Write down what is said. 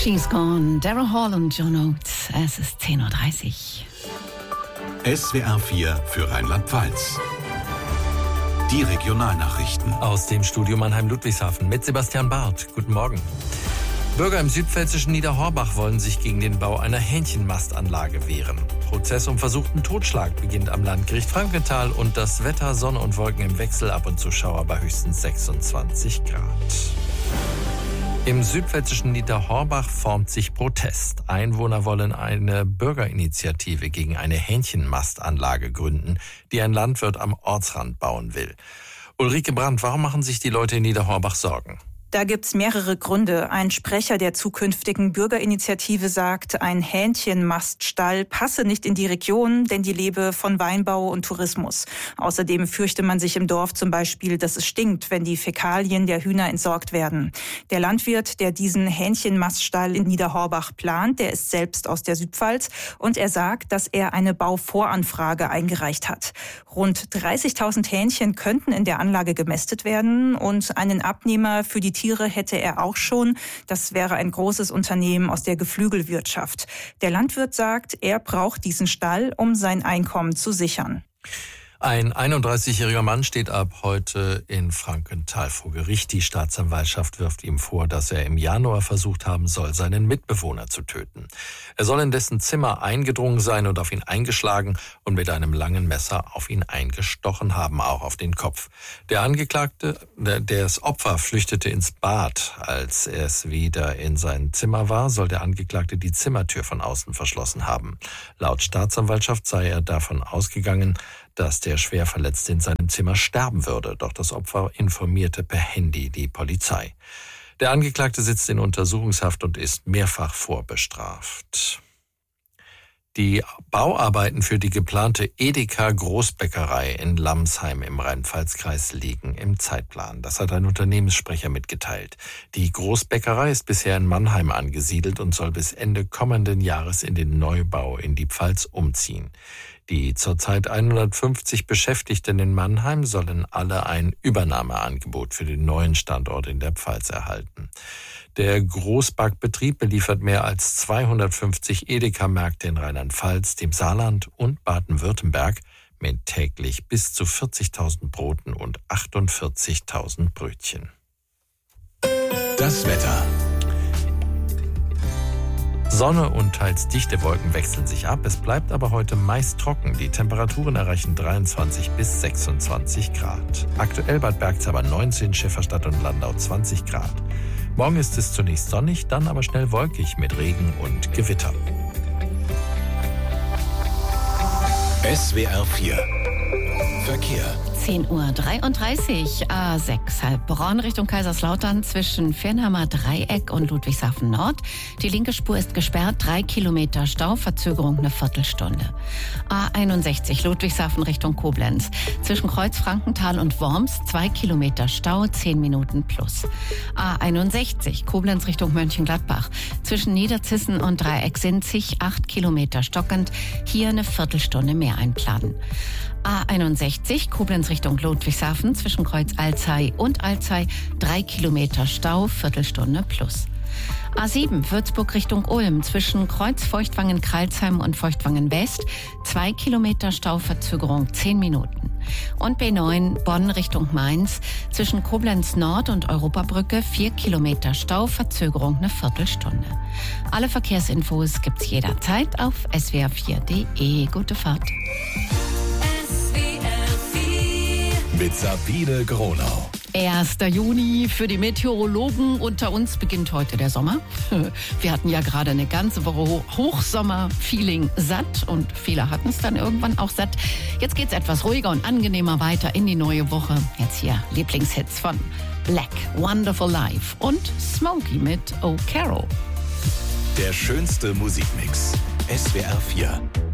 She's Gone, Daryl Hall und John Oates. Es ist 10:30 Uhr. SWR 4 für Rheinland-Pfalz. Die Regionalnachrichten. Aus dem Studio Mannheim-Ludwigshafen mit Sebastian Barth. Guten Morgen. Bürger im südpfälzischen Niederhorbach wollen sich gegen den Bau einer Hähnchenmastanlage wehren. Prozess um versuchten Totschlag beginnt am Landgericht Frankenthal und das Wetter, Sonne und Wolken im Wechsel, ab und zu Schauer bei höchstens 26 Grad. Im südpfälzischen Niederhorbach formt sich Protest. Einwohner wollen eine Bürgerinitiative gegen eine Hähnchenmastanlage gründen, die ein Landwirt am Ortsrand bauen will. Ulrike Brandt, warum machen sich die Leute in Niederhorbach Sorgen? Da gibt's mehrere Gründe. Ein Sprecher der zukünftigen Bürgerinitiative sagt, ein Hähnchenmaststall passe nicht in die Region, denn die lebe von Weinbau und Tourismus. Außerdem fürchte man sich im Dorf zum Beispiel, dass es stinkt, wenn die Fäkalien der Hühner entsorgt werden. Der Landwirt, der diesen Hähnchenmaststall in Niederhorbach plant, der ist selbst aus der Südpfalz und er sagt, dass er eine Bauvoranfrage eingereicht hat. Rund 30.000 Hähnchen könnten in der Anlage gemästet werden und einen Abnehmer für die Tiere hätte er auch schon. Das wäre ein großes Unternehmen aus der Geflügelwirtschaft. Der Landwirt sagt, er braucht diesen Stall, um sein Einkommen zu sichern. Ein 31-jähriger Mann steht ab heute in Frankenthal vor Gericht. Die Staatsanwaltschaft wirft ihm vor, dass er im Januar versucht haben soll, seinen Mitbewohner zu töten. Er soll in dessen Zimmer eingedrungen sein und auf ihn eingeschlagen und mit einem langen Messer auf ihn eingestochen haben, auch auf den Kopf. Der Angeklagte, das Opfer, flüchtete ins Bad. Als es wieder in sein Zimmer war, soll der Angeklagte die Zimmertür von außen verschlossen haben. Laut Staatsanwaltschaft sei er davon ausgegangen, dass der Schwerverletzte in seinem Zimmer sterben würde. Doch das Opfer informierte per Handy die Polizei. Der Angeklagte sitzt in Untersuchungshaft und ist mehrfach vorbestraft. Die Bauarbeiten für die geplante Edeka-Großbäckerei in Lamsheim im Rhein-Pfalz-Kreis liegen im Zeitplan. Das hat ein Unternehmenssprecher mitgeteilt. Die Großbäckerei ist bisher in Mannheim angesiedelt und soll bis Ende kommenden Jahres in den Neubau in die Pfalz umziehen. Die zurzeit 150 Beschäftigten in Mannheim sollen alle ein Übernahmeangebot für den neuen Standort in der Pfalz erhalten. Der Großbackbetrieb beliefert mehr als 250 Edeka-Märkte in Rheinland-Pfalz, dem Saarland und Baden-Württemberg mit täglich bis zu 40.000 Broten und 48.000 Brötchen. Das Wetter. Sonne und teils dichte Wolken wechseln sich ab. Es bleibt aber heute meist trocken. Die Temperaturen erreichen 23 bis 26 Grad. Aktuell Bad Bergzabern 19, Schifferstadt und Landau 20 Grad. Morgen ist es zunächst sonnig, dann aber schnell wolkig mit Regen und Gewitter. SWR 4 Verkehr. 10:33 Uhr, A6 Heilbronn Richtung Kaiserslautern zwischen Fernheimer Dreieck und Ludwigshafen Nord. Die linke Spur ist gesperrt, 3 Kilometer Stau, Verzögerung eine Viertelstunde. A61 Ludwigshafen Richtung Koblenz zwischen Kreuz Frankenthal und Worms, 2 Kilometer Stau, 10 Minuten plus. A61 Koblenz Richtung Mönchengladbach zwischen Niederzissen und Dreieck-Sinzig, 8 Kilometer stockend, hier eine Viertelstunde mehr einplanen. A61 Koblenz Richtung Ludwigshafen zwischen Kreuz Alzey und Alzey, 3 Kilometer Stau, Viertelstunde plus. A7 Würzburg Richtung Ulm zwischen Kreuz Feuchtwangen-Kralsheim und Feuchtwangen-West, 2 Kilometer Stauverzögerung, 10 Minuten. Und B9 Bonn Richtung Mainz zwischen Koblenz Nord und Europabrücke, 4 Kilometer Stauverzögerung, eine Viertelstunde. Alle Verkehrsinfos gibt's jederzeit auf swr4.de. Gute Fahrt. Mit Sabine Gronau. 1. Juni für die Meteorologen unter uns beginnt heute der Sommer. Wir hatten ja gerade eine ganze Woche Hochsommer-Feeling satt und viele hatten es dann irgendwann auch satt. Jetzt geht's etwas ruhiger und angenehmer weiter in die neue Woche. Jetzt hier Lieblingshits von Black, Wonderful Life und Smokey mit Oh Carol. Der schönste Musikmix. SWR 4